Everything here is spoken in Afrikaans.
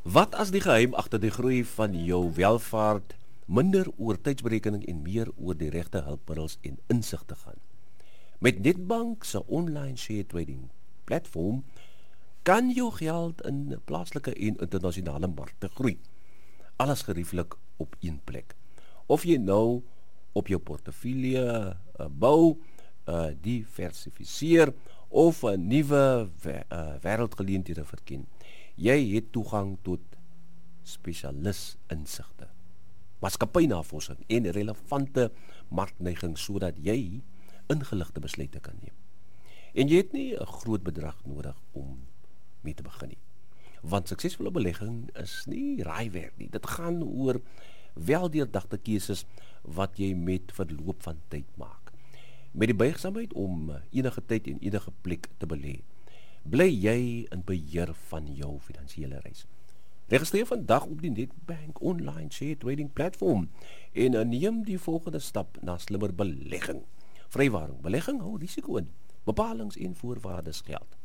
Wat as die geheim agter die groei van jou welvaart minder oor tydsberekening en meer oor die regte hulpmiddels en insig te gaan? Met Netbank se online share trading platform kan jou geld in plaaslike en internasionale markte groei. Alles gerieflik op een plek. Of jy nou op jou portefeulje bou, diversifiseer of 'n nuwe wêreldgeleenthede verken. Jy het toegang tot spesialis insigte, maatskappynavorsing en relevante markneigings sodat jy ingeligte besluite kan neem. En jy het nie 'n groot bedrag nodig om mee te begin nie. Want suksesvolle belegging is nie raaiwerk nie. Dit gaan oor weldeurdagte keuses wat jy met verloop van tyd maak. Met die buigsaamheid om enige tyd en enige plek te belê, bly jy in beheer van jou finansiële reis. Registreer vandag op die Netbank online share trading platform en neem die volgende stap na slimmer belegging. Vrywaring, belegging hou risiko in. Bepalings en voorwaardes geld.